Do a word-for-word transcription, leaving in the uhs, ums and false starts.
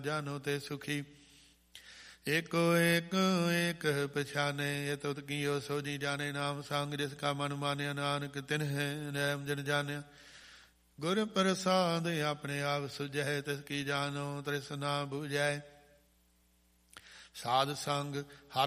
ਜਾਨੋ ਤੇ ਸੁਖੀ। ਏਕੋ ਏਕ ਏਕ ਪਛਾਨੇ ਇਹ ਤੁਧ ਕੀਓ ਸੋ ਜੀ ਜਾਣੇ। ਨਾਮ ਸੰਗ ਜਿਸ ਕਾ ਮਨ ਮਾਨਿਆ ਨਾਨਕ ਤਿਨਹਿ ਨੈਮ ਜਨ ਜਾਣਿਆ। ਗੁਰ ਪ੍ਰਸਾਦ ਆਪਣੇ ਆਪ ਸੁਝੈ ਤਿਸ ਕੀ ਜਾਨੋ ਤ੍ਰਿਸਨਾ ਬੁਝੈ। ਸਾਧ ਸੰਗ